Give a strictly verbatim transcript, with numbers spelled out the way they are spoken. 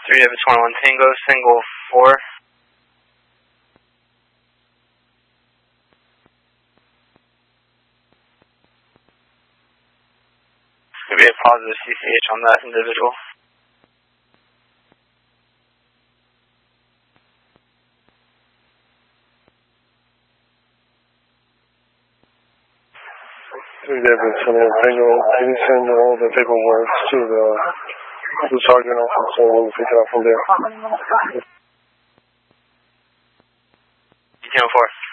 three David twenty-one Tango, single four. Could be a positive C C H on that individual. three David twenty-one Tango, please send all the paperwork to the, the sergeant office so we'll pick it up from there. E T M four.